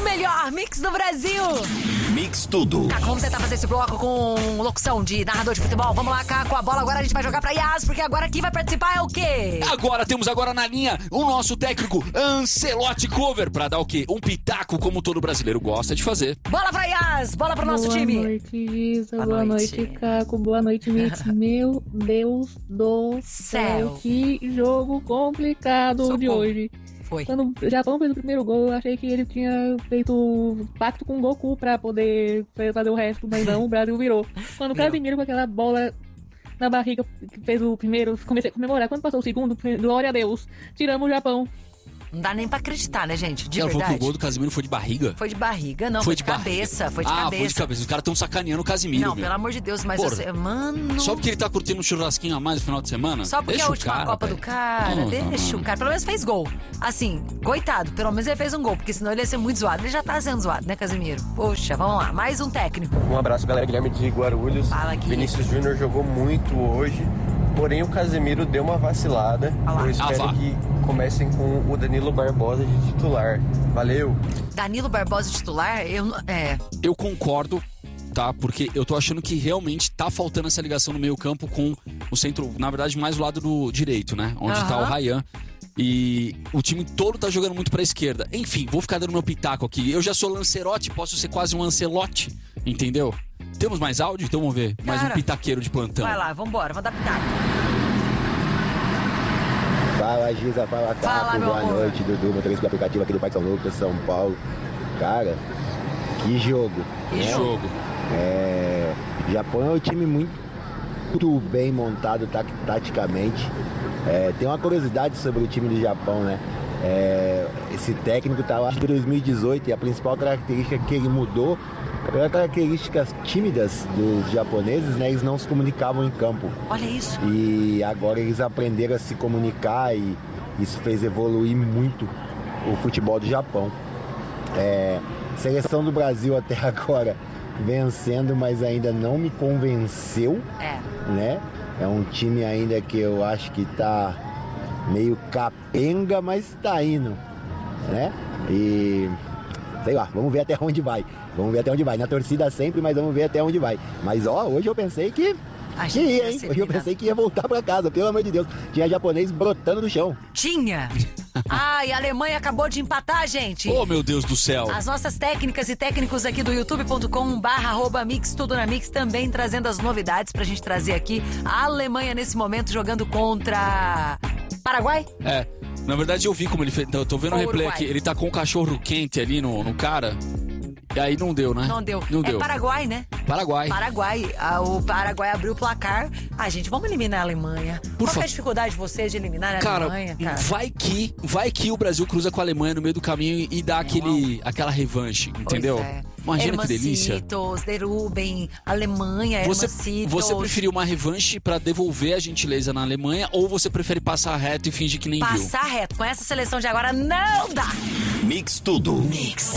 melhor mix do Brasil. Mix Tudo. Caco, vamos tentar fazer esse bloco com locução de narrador de futebol. Vamos lá, Caco, a bola agora a gente vai jogar pra Yas, porque agora quem vai participar é o quê? Agora temos na linha o nosso técnico Ancelotti Cover pra dar o quê? Um pitaco como todo brasileiro gosta de fazer. Bola pra Yas, bola pro nosso time. Boa noite, Isa. Boa noite, Caco. Boa noite, Mix. Meu Deus do céu. Que jogo complicado de hoje. Foi. Quando o Japão fez o primeiro gol, eu achei que ele tinha feito pacto com o Goku pra poder fazer o resto, mas não, o Brasil virou. Quando o Casemiro com aquela bola na barriga que fez o primeiro, comecei a comemorar. Quando passou o segundo, glória a Deus, tiramos o Japão. Não dá nem pra acreditar, né, gente? De Ela verdade. falou que o gol do Casemiro foi de barriga? Foi de barriga, não, foi de cabeça. Foi de cabeça. Foi de cabeça. Os caras tão sacaneando o Casemiro, Não, meu. pelo amor de Deus, mas Mano... Só porque ele tá curtindo um churrasquinho a mais no final de semana? Só porque deixa é a última cara, Copa véio. do cara, deixa o cara. Pelo menos fez gol. Assim, coitado, pelo menos ele fez um gol, porque senão ele ia ser muito zoado. Ele já tá sendo zoado, né, Casemiro? Poxa, vamos lá, mais um técnico. Um abraço, galera. Guilherme de Guarulhos. Fala aqui. Vinícius Júnior jogou muito hoje, porém o Casemiro deu uma vacilada. Eu espero que comecem com o Danilo Barbosa de titular. Valeu! Danilo Barbosa titular? Eu concordo, tá? Porque eu tô achando que realmente tá faltando essa ligação no meio campo com o centro, na verdade, mais do lado do direito, né? Onde tá o Ryan. E o time todo tá jogando muito pra esquerda. Enfim, vou ficar dando meu pitaco aqui. Eu já sou Lancerote, posso ser quase um Ancelotti, entendeu? Temos mais áudio? Então vamos ver. Mais um pitaqueiro de plantão. Vai lá, vambora, vamos dar pitaco. Fala, Giza, fala, Caco. Boa noite, Dudu, motorista do aplicativo aqui do Parque São Lucas, São Paulo. Cara, que jogo. Que jogo. Japão é um time muito bem montado taticamente. Tem uma curiosidade sobre o time do Japão, né? Esse técnico tá lá desde 2018 e a principal característica que ele mudou pelas características tímidas dos japoneses, né? Eles não se comunicavam em campo. Olha isso. E agora eles aprenderam a se comunicar e isso fez evoluir muito o futebol do Japão. Seleção do Brasil até agora vencendo, mas ainda não me convenceu, né? É um time ainda que eu acho que tá meio capenga, mas tá indo, né? E sei lá, vamos ver até onde vai. Na torcida sempre, mas vamos ver até onde vai. Mas hoje eu pensei que ia, hein? Hoje eu pensei que ia voltar pra casa, pelo amor de Deus. Tinha japonês brotando no chão. Tinha! Ai, a Alemanha acabou de empatar, gente. Oh, meu Deus do céu. As nossas técnicas e técnicos aqui do youtube.com/mix tudo na Mix também trazendo as novidades pra gente trazer aqui. A Alemanha nesse momento jogando contra Paraguai? Na verdade eu vi como ele fez. Eu tô vendo o replay aqui. Ele tá com o cachorro quente ali no cara. E aí não deu, né? Não deu. Deu. Paraguai, né? Paraguai. O Paraguai abriu o placar. Gente, vamos eliminar a Alemanha. Qual é a dificuldade de vocês de eliminar a Alemanha, cara? Vai que o Brasil cruza com a Alemanha no meio do caminho e dá aquela revanche, entendeu? Imagina que delícia. Hermancitos, derrubem, Alemanha, Hermancitos. Você preferiu uma revanche pra devolver a gentileza na Alemanha ou você prefere passar reto e fingir que nem viu? Passar reto. Com essa seleção de agora não dá. Mix Tudo. Mix.